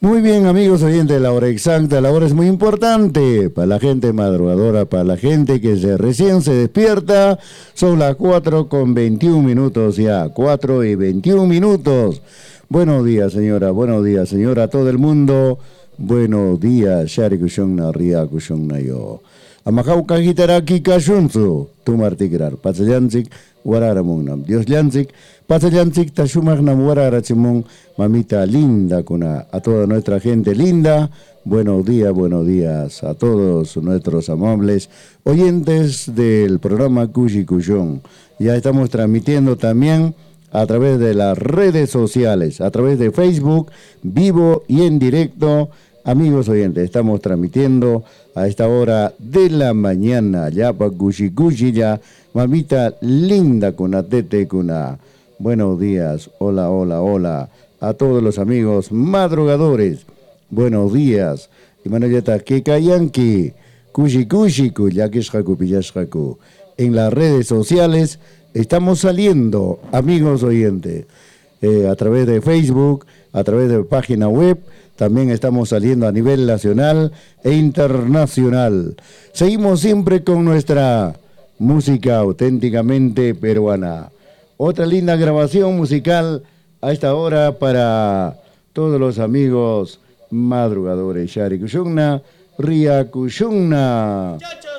Muy bien, amigos oyentes, la hora exacta, la hora es muy importante para la gente madrugadora, para la gente que recién se despierta. Son las 4:21 ya, 4:21. Buenos días, señora, a todo el mundo. Buenos días, Shari Kushongna, Ria Kushongna yo. Amajauka Gitaraki Kashunzu, Tumartigrar, Patsayanzik, Wararamunam, Dios Yanzik, Patsayanzik, Tashumagnam, Wararachimung, mamita linda, a toda nuestra gente linda. Buenos días a todos nuestros amables oyentes del programa Kushi Kushon. Ya estamos transmitiendo también a través de las redes sociales, a través de Facebook, vivo y en directo. Amigos oyentes, estamos transmitiendo a esta hora de la mañana, ya para Kushi ya, mamita linda tete kuna. Buenos días, hola, a todos los amigos madrugadores. Buenos días. Y manayata que kayanki, Kushi kuyakishhaku pillashhaku. En las redes sociales estamos saliendo, amigos oyentes, a través de Facebook, a través de página web. También estamos saliendo a nivel nacional e internacional. Seguimos siempre con nuestra música auténticamente peruana. Otra linda grabación musical a esta hora para todos los amigos madrugadores. Shari Kushungna, Ria Kushungna.